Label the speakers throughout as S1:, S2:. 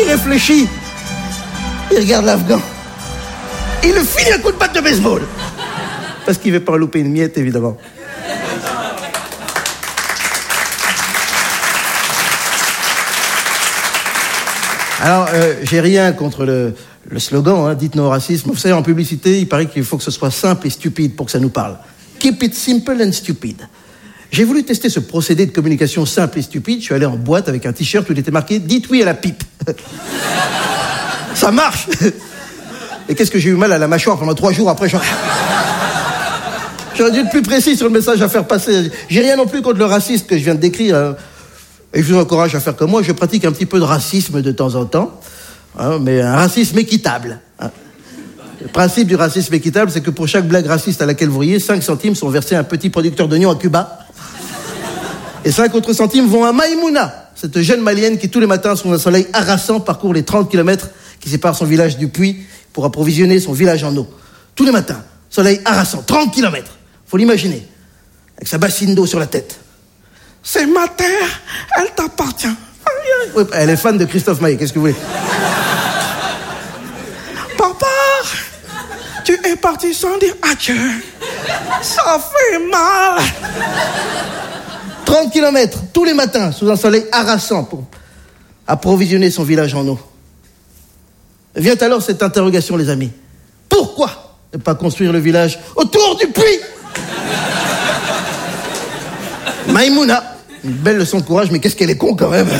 S1: Il réfléchit. Il regarde l'Afghan. Il le finit un coup de batte de baseball. Parce qu'il ne veut pas louper une miette, évidemment. Alors, j'ai rien contre le slogan, hein, dites non au racisme. Vous savez, en publicité, il paraît qu'il faut que ce soit simple et stupide pour que ça nous parle. Keep it simple and stupid. J'ai voulu tester ce procédé de communication simple et stupide. Je suis allé en boîte avec un t-shirt où il était marqué « Dites oui à la pipe ». Ça marche. Et qu'est-ce que j'ai eu mal à la mâchoire pendant 3 jours après. J'aurais dû être plus précis sur le message à faire passer. J'ai rien non plus contre le racisme que je viens de décrire. Hein. Et je vous encourage à faire comme moi. Je pratique un petit peu de racisme de temps en temps. Hein, mais un racisme équitable. Hein. Le principe du racisme équitable, c'est que pour chaque blague raciste à laquelle vous riez, 5 centimes sont versés à un petit producteur d'oignons à Cuba. Et 5 autres centimes vont à Maïmouna, cette jeune malienne qui tous les matins, sous un soleil harassant, parcourt les 30 km qui séparent son village du puits pour approvisionner son village en eau. Tous les matins, soleil harassant, 30 km. Faut l'imaginer, avec sa bassine d'eau sur la tête. C'est ma terre, elle t'appartient. Oui, elle est fan de Christophe Maé, qu'est-ce que vous voulez? Papa, tu es parti sans dire adieu. Ça fait mal. 30 km, tous les matins, sous un soleil harassant pour approvisionner son village en eau. Vient alors cette interrogation, les amis. Pourquoi ne pas construire le village autour du puits? Maïmouna, une belle leçon de courage, mais qu'est-ce qu'elle est con quand même.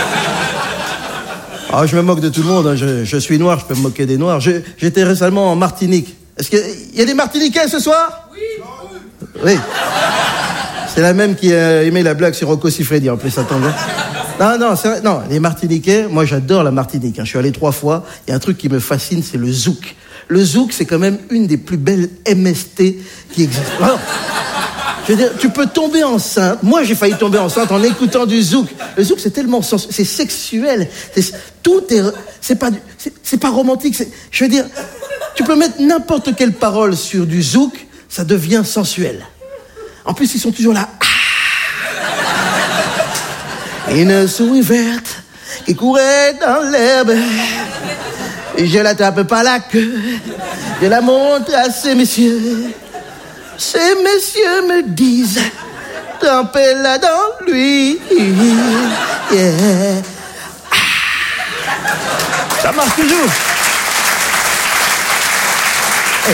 S1: Ah, je me moque de tout le monde, hein. Je suis noir, je peux me moquer des noirs. J'étais récemment en Martinique. Est-ce qu'il y a des Martiniquais ce soir? Oui. Oui. C'est la même qui a aimé la blague sur Rocco Siffredi, en plus, ça tombe. Non, c'est vrai. Non, les Martiniquais, moi j'adore la Martinique. Hein. Je suis allé 3 fois. Il y a un truc qui me fascine, c'est le zouk. Le zouk, c'est quand même une des plus belles MST qui existent. Alors, je veux dire, tu peux tomber enceinte. Moi, j'ai failli tomber enceinte en écoutant du zouk. Le zouk, c'est tellement c'est sexuel. C'est pas romantique. Je veux dire, tu peux mettre n'importe quelle parole sur du zouk, ça devient sensuel. En plus, ils sont toujours là. Une souris verte qui courait dans l'herbe. Et je l'attrape par la queue. Je la montre à ces messieurs. Ces messieurs me disent, trempez-la dans lui. Yeah. Ça marche toujours. Hey.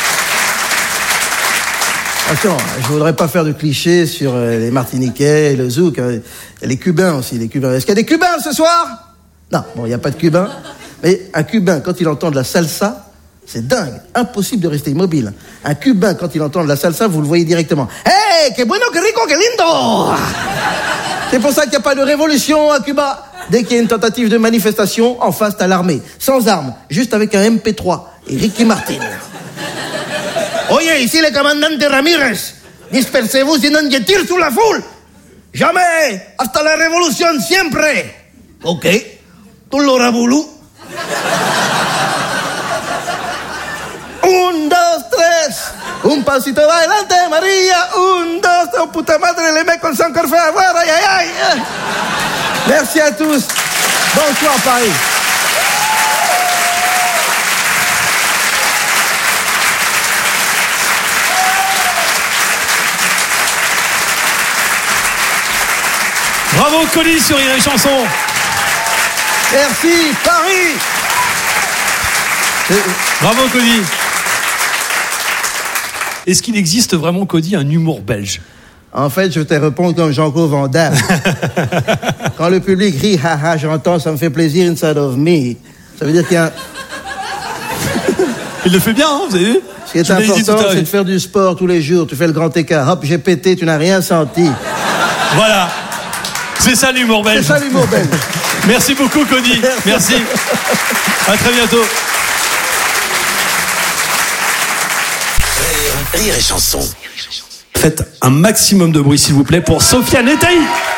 S1: Attention, je voudrais pas faire de clichés sur les Martiniquais et le zouk. Hein. Et les Cubains aussi, les Cubains. Est-ce qu'il y a des Cubains ce soir? Non, bon, il n'y a pas de Cubains. Mais un Cubain, quand il entend de la salsa, c'est dingue, impossible de rester immobile. Un Cubain, quand il entend de la salsa, vous le voyez directement. Hey, que bueno, que rico, que lindo! C'est pour ça qu'il n'y a pas de révolution à Cuba. Dès qu'il y a une tentative de manifestation, en face, t'as l'armée. Sans armes, juste avec un MP3 et Ricky Martin. Oye, ici le commandante Ramirez. Dispersez-vous, sinon je tire sur la foule. Jamais. Hasta la révolution, siempre. Ok. Tu l'auras voulu. 1, 2, 3. Un pasito adelante, María. 1, 2, 3. Puta madre, les mecs, on s'en encore fait avoir. Aïe, aïe, aïe. Merci à tous. Bonsoir, Paris.
S2: Bravo Cody sur Rire et Chanson.
S1: Merci Paris.
S2: Bravo Cody. Est-ce qu'il existe vraiment, Cody, un humour belge?
S1: En fait, je te réponds comme Jean-Claude Van Damme. Quand le public rit, haha, j'entends, ça me fait plaisir inside of me. Ça veut dire qu'il y a un...
S2: Il le fait bien, hein, vous avez vu?
S1: Ce qui est important, c'est de faire du sport tous les jours. Tu fais le grand écart. Hop, j'ai pété, tu n'as rien senti.
S2: Voilà. C'est ça l'humour belge.
S1: C'est ça l'humour belge.
S2: Merci beaucoup, Cody. Merci. À très bientôt.
S3: Rire et Chanson.
S2: Faites un maximum de bruit, s'il vous plaît, pour Sofiane Etaï.